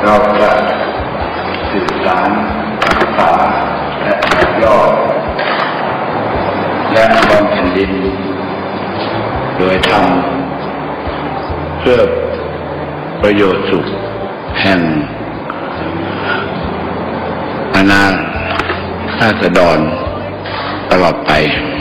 เราจะสื่อสารรักษาและย่อและบำเพ็ญดินโดยทำเพื่อประโยชน์สุขแห่งอาณาราษฎรตลอดไป